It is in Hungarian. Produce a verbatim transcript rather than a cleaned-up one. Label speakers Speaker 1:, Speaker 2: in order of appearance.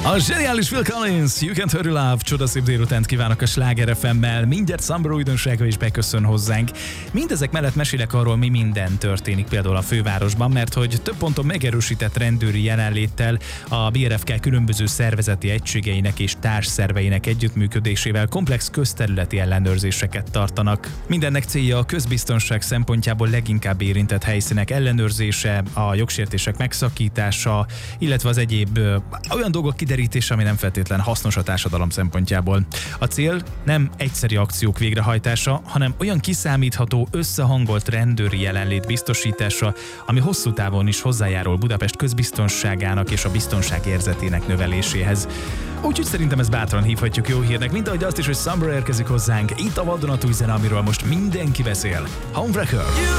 Speaker 1: A zseniális Phil Collins, You Can't Hurry Love, csodaszép délutánt kívánok a Sláger ef emmel, mindjárt Summer újdonsága is beköszön hozzánk. Mindezek mellett mesélek arról, mi minden történik például a fővárosban, mert hogy több ponton megerősített rendőri jelenléttel a bé er ef ká különböző szervezeti egységeinek és társszerveinek együttműködésével komplex közterületi ellenőrzéseket tartanak. Mindennek célja a közbiztonság szempontjából leginkább érintett helyszínek ellenőrzése, a jogsértések megszakítása, illetve az egyéb ö, olyan dolgok kiderítése, ami nem feltétlen hasznos a társadalom szempontjából. A cél nem egyszeri akciók végrehajtása, hanem olyan kiszámítható, összehangolt rendőri jelenlét biztosítása, ami hosszú távon is hozzájárul Budapest közbiztonságának és a biztonság érzetének növeléséhez. Úgyhogy szerintem ezt bátran hívhatjuk jó hírnek, mint ahogy azt is, hogy Summer érkezik hozzánk. Itt a vadonatúj zene, amiről most mindenki beszél. Homewrecker!